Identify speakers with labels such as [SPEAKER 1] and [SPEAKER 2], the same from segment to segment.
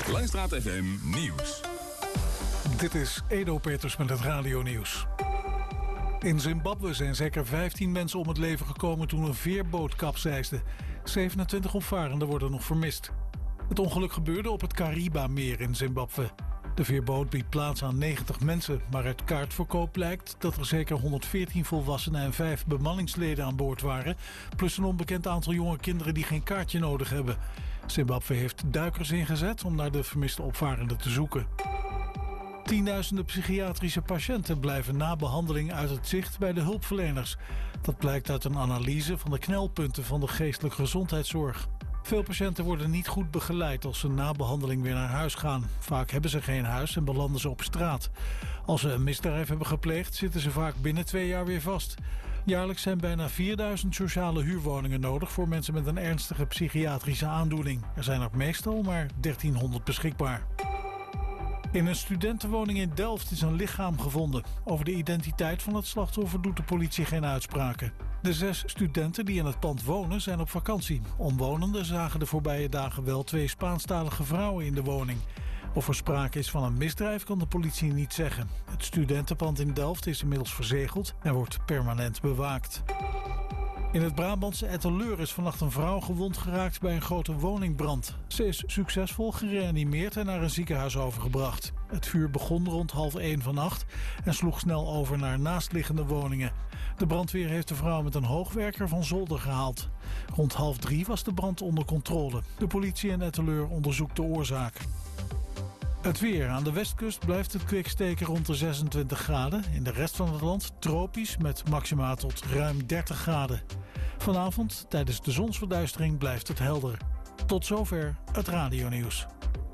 [SPEAKER 1] Langstraat FM Nieuws.
[SPEAKER 2] Dit is Edo Peters met het Radio-nieuws. In Zimbabwe zijn zeker 15 mensen om het leven gekomen toen een veerboot kapseisde. 27 opvarenden worden nog vermist. Het ongeluk gebeurde op het Kariba-meer in Zimbabwe. De veerboot biedt plaats aan 90 mensen, maar uit kaartverkoop blijkt dat er zeker 114 volwassenen en 5 bemanningsleden aan boord waren, plus een onbekend aantal jonge kinderen die geen kaartje nodig hebben. Zimbabwe heeft duikers ingezet om naar de vermiste opvarenden te zoeken. Tienduizenden psychiatrische patiënten blijven na behandeling uit het zicht bij de hulpverleners. Dat blijkt uit een analyse van de knelpunten van de geestelijke gezondheidszorg. Veel patiënten worden niet goed begeleid als ze na behandeling weer naar huis gaan. Vaak hebben ze geen huis en belanden ze op straat. Als ze een misdrijf hebben gepleegd, zitten ze vaak binnen 2 jaar weer vast. Jaarlijks zijn bijna 4000 sociale huurwoningen nodig voor mensen met een ernstige psychiatrische aandoening. Er zijn er meestal maar 1300 beschikbaar. In een studentenwoning in Delft is een lichaam gevonden. Over de identiteit van het slachtoffer doet de politie geen uitspraken. De 6 studenten die in het pand wonen zijn op vakantie. Omwonenden zagen de voorbije dagen wel 2 Spaanstalige vrouwen in de woning. Of er sprake is van een misdrijf kan de politie niet zeggen. Het studentenpand in Delft is inmiddels verzegeld en wordt permanent bewaakt. In het Brabantse Etteleur is vannacht een vrouw gewond geraakt bij een grote woningbrand. Ze is succesvol gereanimeerd en naar een ziekenhuis overgebracht. Het vuur begon rond 1:30 vannacht en sloeg snel over naar naastliggende woningen. De brandweer heeft de vrouw met een hoogwerker van zolder gehaald. Rond 2:30 was de brand onder controle. De politie in Etteleur onderzoekt de oorzaak. Het weer. Aan de westkust blijft het kwik steken rond de 26 graden. In de rest van het land tropisch met maxima tot ruim 30 graden. Vanavond, tijdens de zonsverduistering, blijft het helder. Tot zover het Radio-nieuws.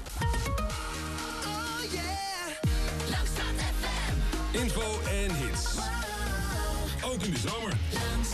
[SPEAKER 3] Oh yeah, Langstraat FM.
[SPEAKER 1] Info en hits. Ook in de zomer.